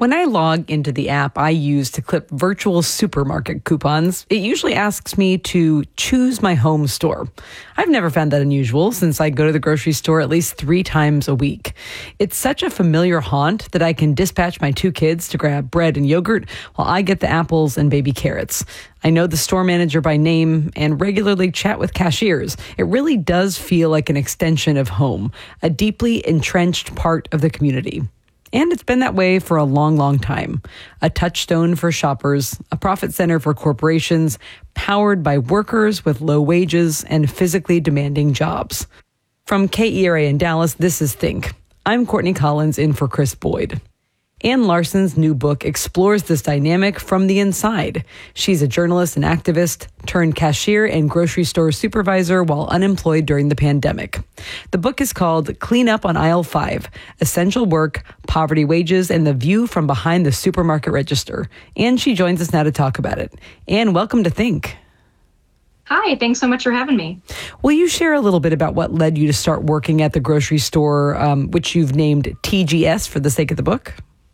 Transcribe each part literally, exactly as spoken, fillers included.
When I log into the app I use to clip virtual supermarket coupons, it usually asks me to choose my home store. I've never found that unusual since I go to the grocery store at least three times a week. It's such a familiar haunt that I can dispatch my two kids to grab bread and yogurt while I get the apples and baby carrots. I know the store manager by name and regularly chat with cashiers. It really does feel like an extension of home, a deeply entrenched part of the community. And it's been that way for a long, long time. A touchstone for shoppers, a profit center for corporations, powered by workers with low wages and physically demanding jobs. From K E R A in Dallas, this is Think. I'm Courtney Collins in for Chris Boyd. Ann Larson's new book explores this dynamic from the inside. She's a journalist and activist, turned cashier and grocery store supervisor while unemployed during the pandemic. The book is called Clean Up on Aisle five, Essential Work, Poverty Wages, and the View from Behind the Supermarket Register. And she joins us now to talk about it. Ann, welcome to Think. Hi, thanks so much for having me. Will you share a little bit about what led you to start working at the grocery store, um, which you've named T G S for the sake of the book?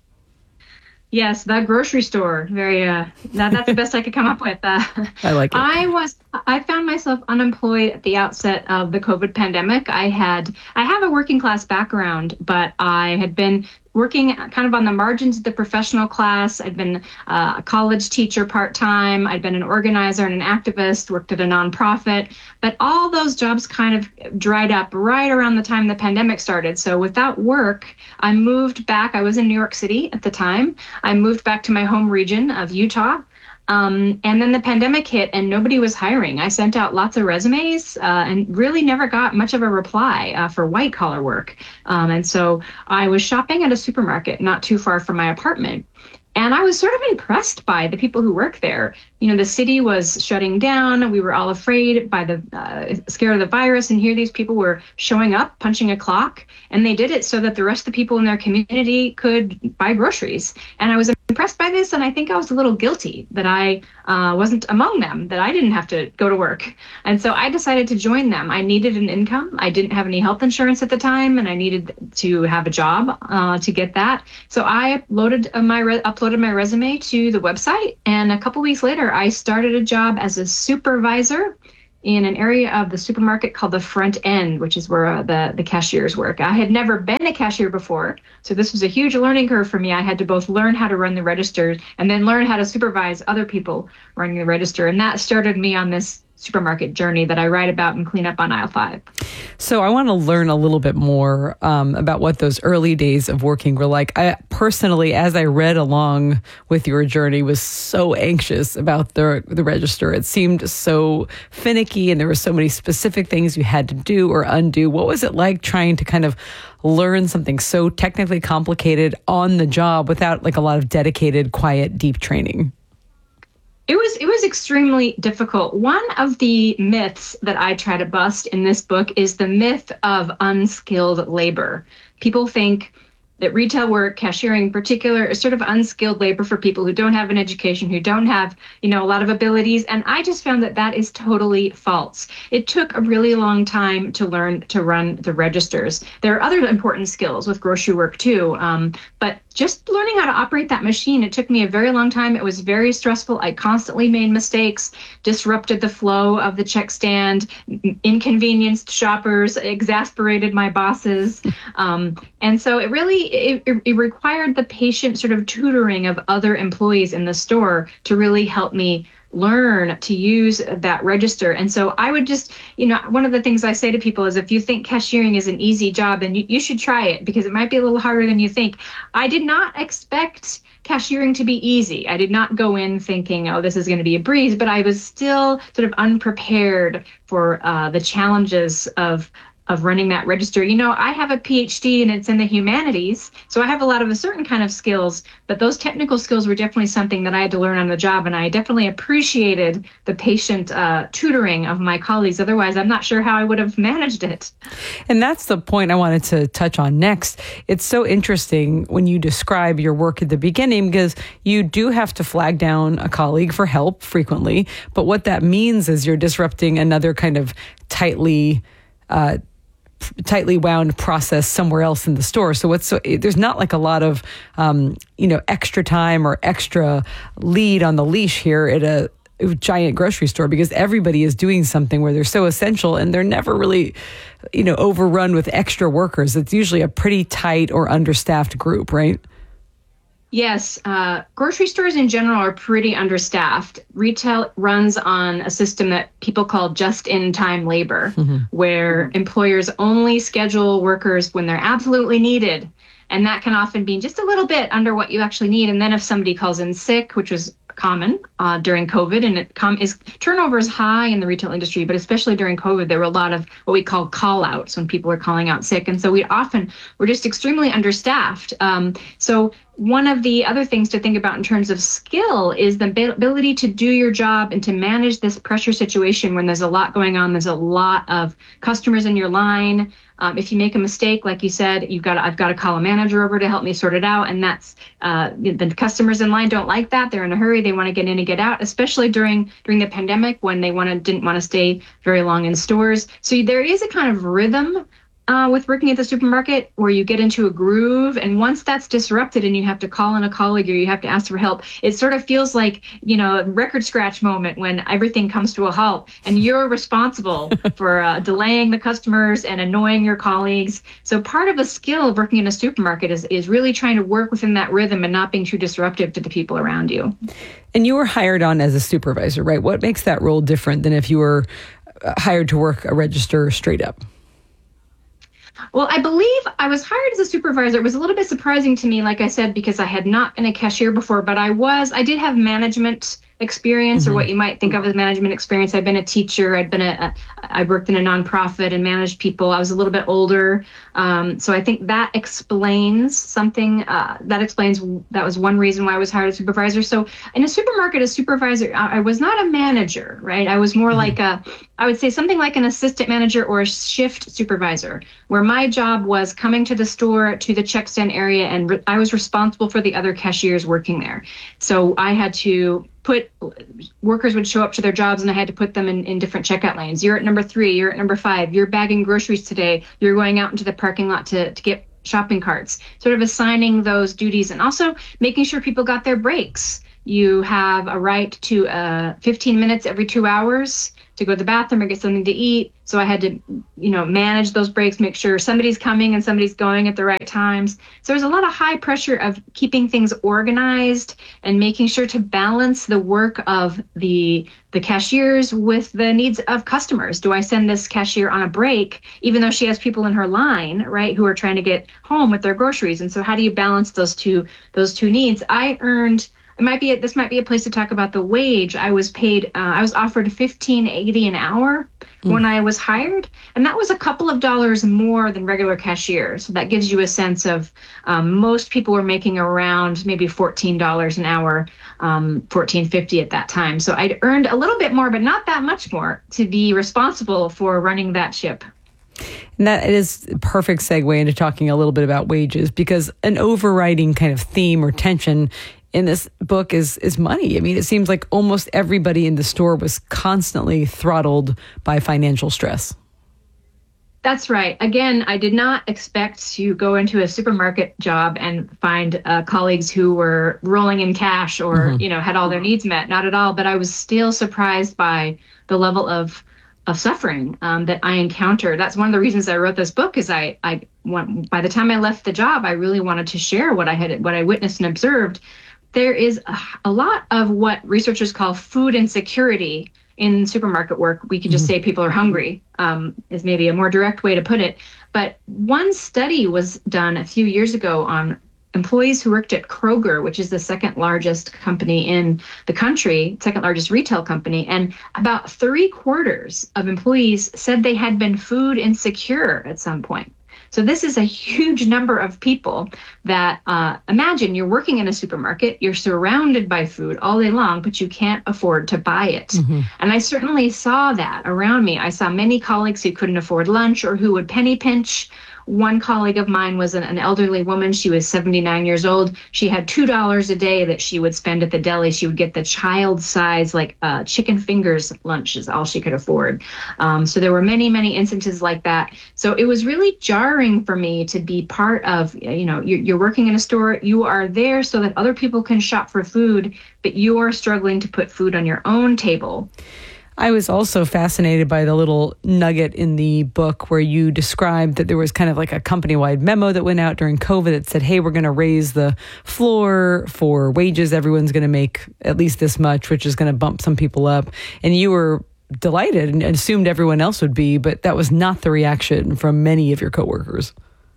Yes, that grocery store. Very, uh, that, that's the best I could come up with. Uh, I like it. I was, I found myself unemployed at the outset of the COVID pandemic. I had, I have a working class background, but I had been working kind of on the margins of the professional class. I'd been uh, a college teacher part-time. I'd been an organizer and an activist, worked at a nonprofit, but all those jobs kind of dried up right around the time the pandemic started. So without work, I moved back. I was in New York City at the time. I moved back to my home region of Utah. Um, and then the pandemic hit and nobody was hiring. I sent out lots of resumes uh, and really never got much of a reply uh, for white collar work. Um, and so I was shopping at a supermarket not too far from my apartment. And I was sort of impressed by the people who work there. You know, the city was shutting down. We were all afraid by the uh, scared of the virus. And here these people were showing up, punching a clock. And they did it so that the rest of the people in their community could buy groceries. And I was impressed by this. And I think I was a little guilty that I uh, wasn't among them, that I didn't have to go to work. And so I decided to join them. I needed an income. I didn't have any health insurance at the time, and I needed to have a job uh, to get that. So I uploaded my re- uploaded my resume to the website. And a couple weeks later, I started a job as a supervisor in an area of the supermarket called the front end, which is where uh, the, the cashiers work. I had never been a cashier before, so this was a huge learning curve for me. I had to both learn how to run the register and then learn how to supervise other people running the register. And that started me on this supermarket journey that I write about and Clean Up on Aisle five. So I want to learn a little bit more um, about what those early days of working were like. I personally, as I read along with your journey, was so anxious about the the register. It seemed so finicky and there were so many specific things you had to do or undo. What was it like trying to kind of learn something so technically complicated on the job without like a lot of dedicated, quiet, deep training? It was it was extremely difficult. One of the myths that I try to bust in this book is the myth of unskilled labor. People think that retail work, cashiering in particular, is sort of unskilled labor for people who don't have an education, who don't have, you know, a lot of abilities. And I just found that that is totally false. It took a really long time to learn to run the registers. There are other important skills with grocery work too, um, but just learning how to operate that machine, it took me a very long time. It was very stressful. I constantly made mistakes, disrupted the flow of the check stand, inconvenienced shoppers, exasperated my bosses. Um, and so it really, it, it required the patient sort of tutoring of other employees in the store to really help me learn to use that register. And so I would just, you know, one of the things I say to people is if you think cashiering is an easy job, then you, you should try it because it might be a little harder than you think. I did not expect cashiering to be easy. I did not go in thinking, oh, this is going to be a breeze, but I was still sort of unprepared for uh, the challenges of of running that register. You know, I have a P H D and it's in the humanities, so I have a lot of a certain kind of skills, but those technical skills were definitely something that I had to learn on the job, and I definitely appreciated the patient uh, tutoring of my colleagues. Otherwise, I'm not sure how I would have managed it. And that's the point I wanted to touch on next. It's so interesting when you describe your work at the beginning because you do have to flag down a colleague for help frequently, but what that means is you're disrupting another kind of tightly uh, tightly wound process somewhere else in the store. So what's so, there's not like a lot of um, you know extra time or extra lead on the leash here at a giant grocery store, because everybody is doing something where they're so essential and they're never really, you know, overrun with extra workers. It's usually a pretty tight or understaffed group, right? Yes, uh, grocery stores in general are pretty understaffed. Retail runs on a system that people call just-in-time labor, mm-hmm. where employers only schedule workers when they're absolutely needed. And that can often be just a little bit under what you actually need. And then if somebody calls in sick, which was common uh, during COVID, and it com- is turnover is high in the retail industry, but especially during COVID, there were a lot of what we call call outs when people were calling out sick. And so we often were just extremely understaffed. Um, so one of the other things to think about in terms of skill is the ability to do your job and to manage this pressure situation when there's a lot going on. There's a lot of customers in your line. Um, if you make a mistake, like you said, you've got to, I've got to call a manager over to help me sort it out. And that's uh, the customers in line don't like that. They're in a hurry. They want to get in and get out, especially during during the pandemic when they want to didn't want to stay very long in stores. So there is a kind of rhythm Uh, with working at the supermarket where you get into a groove, and once that's disrupted and you have to call in a colleague or you have to ask for help, it sort of feels like, you know, a record scratch moment when everything comes to a halt and you're responsible for uh, delaying the customers and annoying your colleagues. So part of a skill of working in a supermarket is, is really trying to work within that rhythm and not being too disruptive to the people around you. And you were hired on as a supervisor, right? What makes that role different than if you were hired to work a register straight up? Well, I believe I was hired as a supervisor. It was a little bit surprising to me, like I said, because I had not been a cashier before, but I was, I did have management experience, mm-hmm. or what you might think of as management experience. I've been a teacher. I'd been a, a I worked in a nonprofit and managed people. I was a little bit older. Um, so I think that explains something, uh, that explains, that was one reason why I was hired as a supervisor. So in a supermarket, a supervisor, I, I was not a manager, right? I was more mm-hmm. like a, I would say something like an assistant manager or a shift supervisor, where my job was coming to the store, to the check stand area, and re- I was responsible for the other cashiers working there. So I had to put, workers would show up to their jobs and I had to put them in, in different checkout lanes. You're at number three, you're at number five, you're bagging groceries today, you're going out into the parking lot to, to get shopping carts, sort of assigning those duties and also making sure people got their breaks. You have a right to uh, fifteen minutes every two hours to go to the bathroom or get something to eat. So I had to, you know, manage those breaks, make sure somebody's coming and somebody's going at the right times. So there's a lot of high pressure of keeping things organized and making sure to balance the work of the the cashiers with the needs of customers. Do I send this cashier on a break, even though she has people in her line, right, who are trying to get home with their groceries? And so how do you balance those two those two needs? I earned It might be a, this might be a place to talk about the wage. I was paid. Uh, I was offered fifteen eighty an hour mm. when I was hired, and that was a couple of dollars more than regular cashiers. So that gives you a sense of um, most people were making around maybe fourteen dollars an hour, um, fourteen fifty at that time. So I'd earned a little bit more, but not that much more to be responsible for running that ship. And that is a perfect segue into talking a little bit about wages, because an overriding kind of theme or tension in this book is is money. I mean, it seems like almost everybody in the store was constantly throttled by financial stress. That's right. Again, I did not expect to go into a supermarket job and find uh, colleagues who were rolling in cash or, mm-hmm. you know, had all their needs met. Not at all. But I was still surprised by the level of of suffering um, that I encountered. That's one of the reasons I wrote this book. Is I I want, by the time I left the job, I really wanted to share what I had what I witnessed and observed. There is a, a lot of what researchers call food insecurity in supermarket work. We could just mm-hmm. say people are hungry, um, is maybe a more direct way to put it. But one study was done a few years ago on employees who worked at Kroger, which is the second largest company in the country, second largest retail company. And about three quarters of employees said they had been food insecure at some point. So this is a huge number of people that uh, imagine you're working in a supermarket, you're surrounded by food all day long, but you can't afford to buy it. Mm-hmm. And I certainly saw that around me. I saw many colleagues who couldn't afford lunch or who would penny pinch one colleague of mine was an, an elderly woman. She was seventy-nine years old. She had two dollars a day that she would spend at the deli. She would get the child size, like uh, chicken fingers lunch is all she could afford. Um, so there were many, many instances like that. So it was really jarring for me to be part of, you know, you're, you're working in a store, you are there so that other people can shop for food, but you are struggling to put food on your own table. I was also fascinated by the little nugget in the book where you described that there was kind of like a company-wide memo that went out during COVID that said, hey, we're going to raise the floor for wages. Everyone's going to make at least this much, which is going to bump some people up. And you were delighted and assumed everyone else would be, but that was not the reaction from many of your coworkers.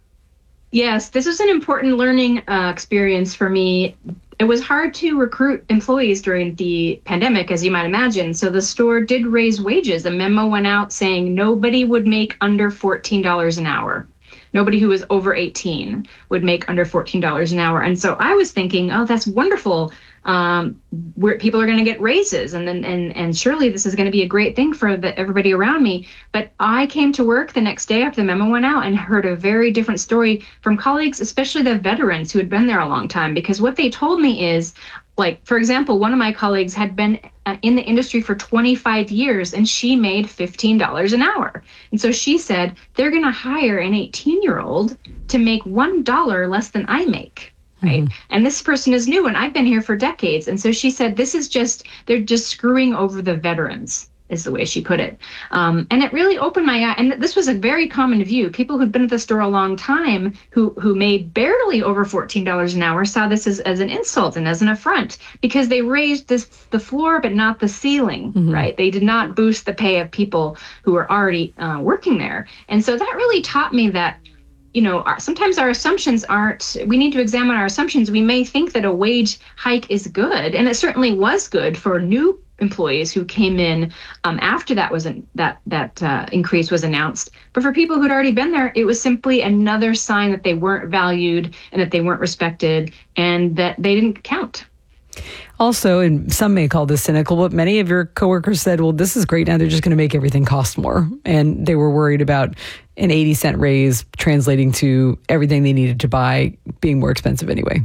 Yes, this was an important learning uh, experience for me. It was hard to recruit employees during the pandemic, as you might imagine. So the store did raise wages. A memo went out saying nobody would make under fourteen dollars an hour. Nobody who was over eighteen would make under fourteen dollars an hour. And so I was thinking, oh, that's wonderful. Um, where people are going to get raises, and then and and surely this is going to be a great thing for the, everybody around me. But I came to work the next day after the memo went out and heard a very different story from colleagues, especially the veterans who had been there a long time. Because what they told me is, like, for example, one of my colleagues had been in the industry for twenty-five years and she made fifteen dollars an hour. And so she said, they're going to hire an eighteen-year-old to make one dollar less than I make. Right. Mm-hmm. And this person is new and I've been here for decades. And so she said, this is just, they're just screwing over the veterans, is the way she put it. Um, and it really opened my eye. And this was a very common view. People who'd been at the store a long time who who made barely over fourteen dollars an hour saw this as, as an insult and as an affront because they raised this the floor, but not the ceiling. Mm-hmm. Right. They did not boost the pay of people who were already uh, working there. And so that really taught me that, you know, our, sometimes our assumptions aren't, we need to examine our assumptions. We may think that a wage hike is good, and it certainly was good for new employees who came in um, after that was an, that that uh, increase was announced. But for people who'd already been there, it was simply another sign that they weren't valued and that they weren't respected and that they didn't count. Also, and some may call this cynical, but many of your coworkers said, well, this is great. Now they're just going to make everything cost more. And they were worried about an eighty cent raise translating to everything they needed to buy being more expensive anyway.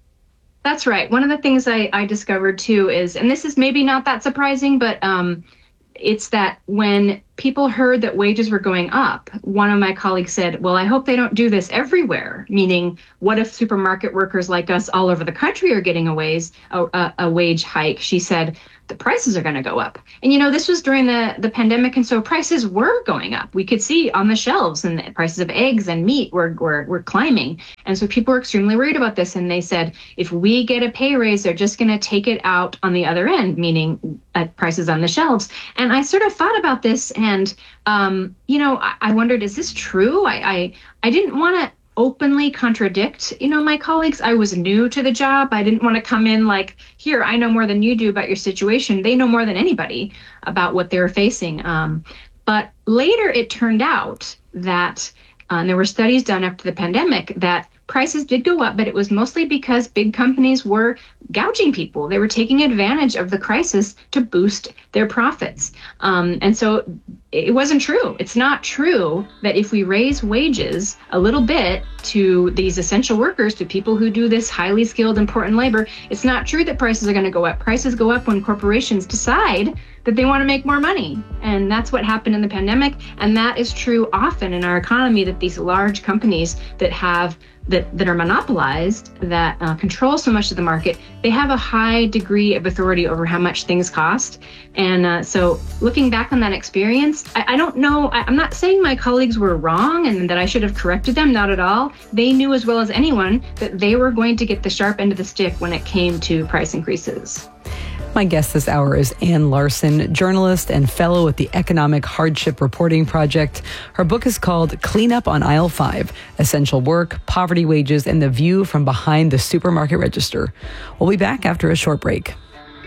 That's right. One of the things I, I discovered, too, is, and this is maybe not that surprising, but um, it's that when people heard that wages were going up, one of my colleagues said, well, I hope they don't do this everywhere, meaning what if supermarket workers like us all over the country are getting a wage, a, a, a wage hike? She said, the prices are going to go up. And, you know, this was during the, the pandemic, and so prices were going up. We could see on the shelves, and the prices of eggs and meat were, were, were climbing. And so people were extremely worried about this. And they said, if we get a pay raise, they're just going to take it out on the other end, meaning at prices on the shelves. And I sort of thought about this, and, um, you know, I, I wondered, is this true? I, I, I didn't want to openly contradict, you know, my colleagues. I was new to the job. I didn't want to come in like, here, I know more than you do about your situation. They know more than anybody about what they're facing. Um, but later it turned out that, uh, and there were studies done after the pandemic, that prices did go up, but it was mostly because big companies were gouging people. They were taking advantage of the crisis to boost their profits. Um, and so it wasn't true. It's not true that if we raise wages a little bit to these essential workers, to people who do this highly skilled, important labor, it's not true that prices are going to go up. Prices go up when corporations decide that they want to make more money. And that's what happened in the pandemic. And that is true often in our economy, that these large companies that have that, that are monopolized, that uh, control so much of the market, they have a high degree of authority over how much things cost. And uh, so looking back on that experience, I, I don't know, I, I'm not saying my colleagues were wrong and that I should have corrected them, not at all. They knew as well as anyone that they were going to get the sharp end of the stick when it came to price increases. My guest this hour is Ann Larson, journalist and fellow at the Economic Hardship Reporting Project. Her book is called Clean Up on Aisle five, Essential Work, Poverty Wages, and the View from Behind the Supermarket Register. We'll be back after a short break.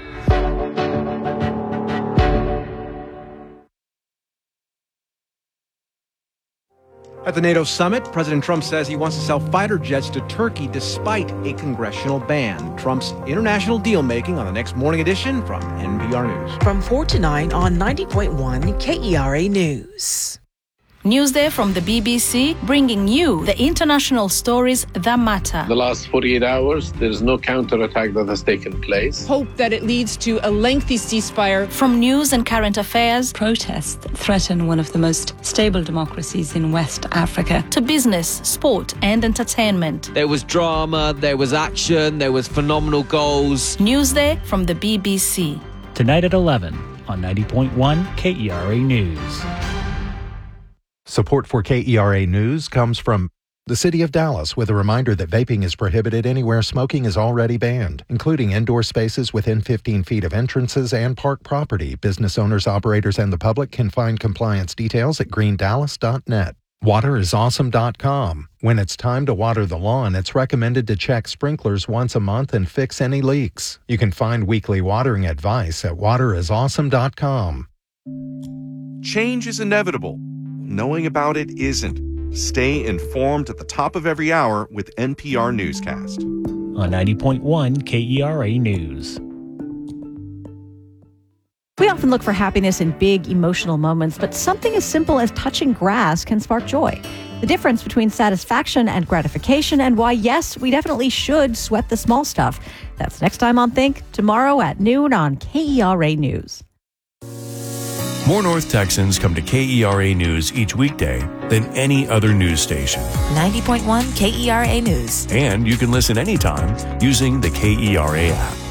At the NATO summit, President Trump says he wants to sell fighter jets to Turkey despite a congressional ban. Trump's international deal-making on the next morning edition from N P R News. From four to nine on ninety point one K E R A News. Newsday from the B B C, bringing you the international stories that matter. The last forty-eight hours, there's no counterattack that has taken place. Hope that it leads to a lengthy ceasefire. From news and current affairs, protests that threaten one of the most stable democracies in West Africa, to business, sport and entertainment. There was drama, there was action, there was phenomenal goals. Newsday from the B B C. Tonight at eleven on ninety point one K E R A News. Support for K E R A News comes from the City of Dallas, with a reminder that vaping is prohibited anywhere smoking is already banned, including indoor spaces within fifteen feet of entrances and park property. Business owners, operators, and the public can find compliance details at green dallas dot net. water is awesome dot com. When it's time to water the lawn, it's recommended to check sprinklers once a month and fix any leaks. You can find weekly watering advice at water is awesome dot com. Change is inevitable. Knowing about it isn't. Stay informed at the top of every hour with N P R Newscast. On ninety point one K E R A News. We often look for happiness in big emotional moments, but something as simple as touching grass can spark joy. The difference between satisfaction and gratification, and why, yes, we definitely should sweat the small stuff. That's next time on Think, tomorrow at noon on K E R A News. More North Texans come to K E R A News each weekday than any other news station. ninety point one K E R A News. And you can listen anytime using the K E R A app.